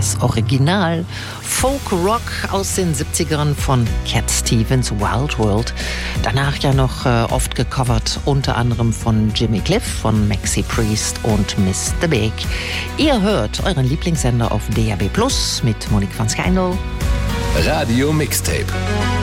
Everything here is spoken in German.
das Original. Folk-Rock aus den 70ern von Cat Stevens, Wild World. Danach ja noch oft gecovert, unter anderem von Jimmy Cliff, von Maxi Priest und Mr. Big. Ihr hört euren Lieblingssender auf DAB+ mit Monique van Schijndel. Radio Mixtape.